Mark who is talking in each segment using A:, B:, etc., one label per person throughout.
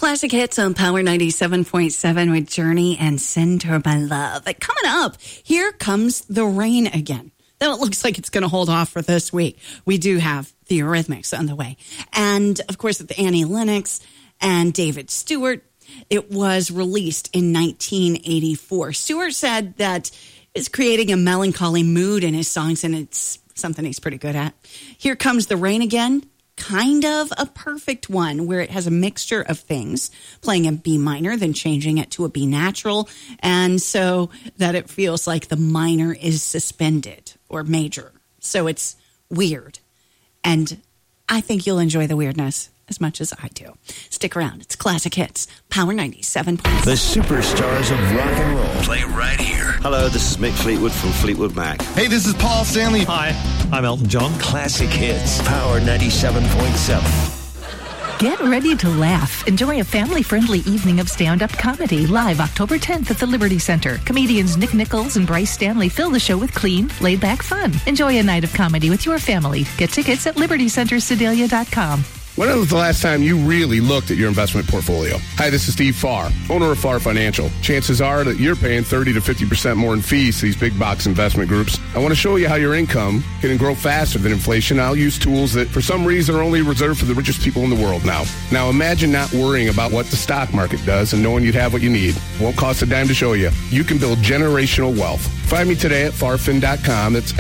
A: Classic Hits on Power 97.7 with Journey and Send Her My Love. Coming up, here comes the rain again. Though it looks like it's going to hold off for this week. We do have the Eurythmics on the way. And, of course, with Annie Lennox and David Stewart. It was released in 1984. Stewart said that it's creating a melancholy mood in his songs, and it's something he's pretty good at. Here Comes the Rain Again. Kind of a perfect one where it has a mixture of things, playing a B minor, then changing it to a B natural, and so that it feels like the minor is suspended or major. So it's weird. And I think you'll enjoy the weirdness as much as I do. Stick around. It's Classic Hits, Power 97.
B: The superstars of rock and roll
C: play right here.
B: Hello, this is Mick Fleetwood from Fleetwood Mac.
D: Hey, this is Paul Stanley.
E: Hi, I'm Elton John.
B: Classic Hits, Power 97.7.
F: Get ready to laugh. Enjoy a family-friendly evening of stand-up comedy live October 10th at the Liberty Center. Comedians Nick Nichols and Bryce Stanley fill the show with clean, laid-back fun. Enjoy a night of comedy with your family. Get tickets at libertycentersedalia.com.
D: When was the last time you really looked at your investment portfolio? Hi, this is Steve Farr, owner of Farr Financial. Chances are that you're paying 30 to 50% more in fees to these big box investment groups. I want to show you how your income can grow faster than inflation. I'll use tools that for some reason are only reserved for the richest people in the world now. Now imagine not worrying about what the stock market does and knowing you'd have what you need. It won't cost a dime to show you. You can build generational wealth. Find me today at farfin.com. That's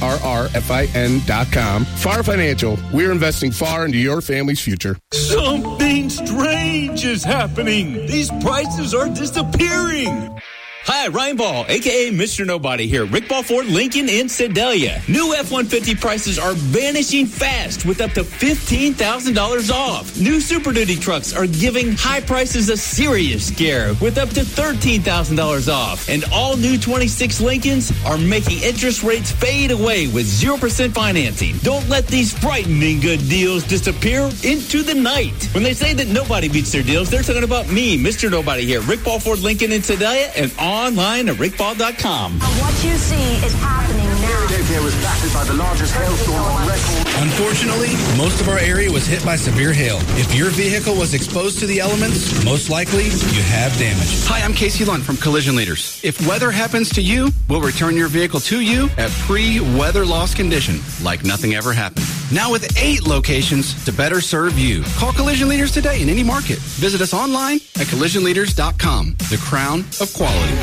D: FARRFIN.com. Farr Financial. We're investing far into your family's future.
G: Something strange is happening. These prices are disappearing. Hi, Ryan Ball, a.k.a. Mr. Nobody here. Rick Ball Ford, Lincoln in Sedalia. New F-150 prices are vanishing fast with up to $15,000 off. New Super Duty trucks are giving high prices a serious scare with up to $13,000 off. And all new 26 Lincolns are making interest rates fade away with 0% financing. Don't let these frightening good deals disappear into the night. When they say that nobody beats their deals, they're talking about me, Mr. Nobody here. Rick Ball Ford, Lincoln in Sedalia, and online at rickball.com.
H: What you see is happening now.
I: Philadelphia was battered by the largest hailstorm on record.
J: Unfortunately, most of our area was hit by severe hail. If your vehicle was exposed to the elements, most likely you have damage.
K: Hi, I'm Casey Lund from Collision Leaders. If weather happens to you, we'll return your vehicle to you at pre-weather loss condition, like nothing ever happened. Now with 8 locations to better serve you. Call Collision Leaders today in any market. Visit us online at collisionleaders.com. The crown of quality.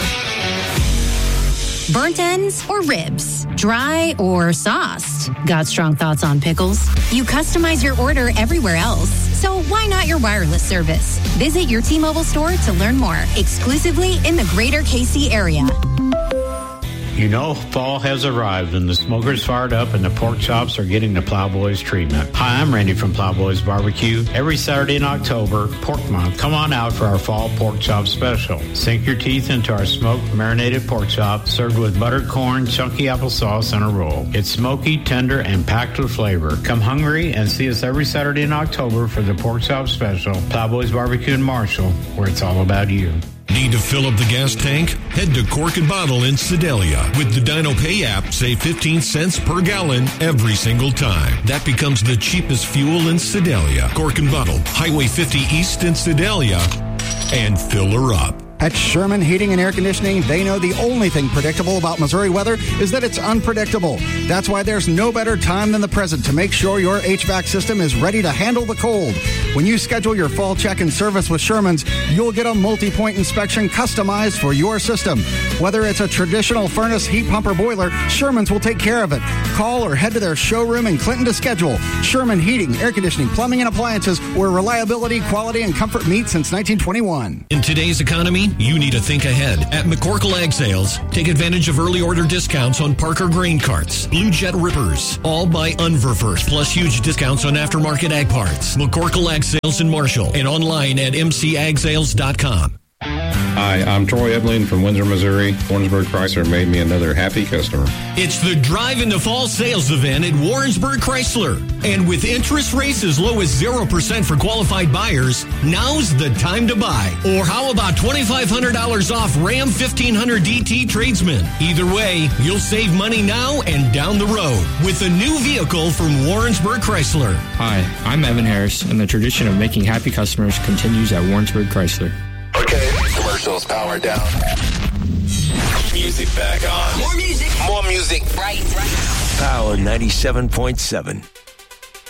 L: Burnt ends or ribs? Dry or sauced? Got strong thoughts on pickles? You customize your order everywhere else, so why not your wireless service? Visit your T-Mobile store to learn more, exclusively in the greater KC area.
M: You know, fall has arrived and the smoker's fired up and the pork chops are getting the Plowboys treatment. Hi, I'm Randy from Plowboys Barbecue. Every Saturday in October, Pork Month, come on out for our fall pork chop special. Sink your teeth into our smoked marinated pork chop served with buttered corn, chunky applesauce, and a roll. It's smoky, tender, and packed with flavor. Come hungry and see us every Saturday in October for the pork chop special. Plowboys Barbecue in Marshall, where it's all about you.
N: Need to fill up the gas tank? Head to Cork and Bottle in Sedalia. With the Dino Pay app, save 15 cents per gallon every single time. That becomes the cheapest fuel in Sedalia. Cork and Bottle, Highway 50 East in Sedalia, and fill her up.
O: At Sherman Heating and Air Conditioning, they know the only thing predictable about Missouri weather is that it's unpredictable. That's why there's no better time than the present to make sure your HVAC system is ready to handle the cold. When you schedule your fall check and service with Sherman's, you'll get a multi-point inspection customized for your system. Whether it's a traditional furnace, heat pump, or boiler, Sherman's will take care of it. Call or head to their showroom in Clinton to schedule. Sherman Heating, Air Conditioning, Plumbing, and Appliances, where reliability, quality, and comfort meet since 1921.
N: In today's economy, you need to think ahead. At McCorkle Ag Sales, take advantage of early order discounts on Parker grain carts, Blue Jet rippers, all by Unverfirst, plus huge discounts on aftermarket ag parts. McCorkle Ag Sales in Marshall and online at mcagsales.com.
C: Hi, I'm Troy Ebling from Windsor, Missouri. Warrensburg Chrysler made me another happy customer.
N: It's the Drive into Fall sales event at Warrensburg Chrysler. And with interest rates as low as 0% for qualified buyers, now's the time to buy. Or how about $2,500 off Ram 1500 DT Tradesman? Either way, you'll save money now and down the road with a new vehicle from Warrensburg Chrysler.
E: Hi, I'm Evan Harris, and the tradition of making happy customers continues at Warrensburg Chrysler.
P: Okay, commercials power down.
B: Music back on.
P: More music.
B: More music.
P: Right.
B: Power 97.7.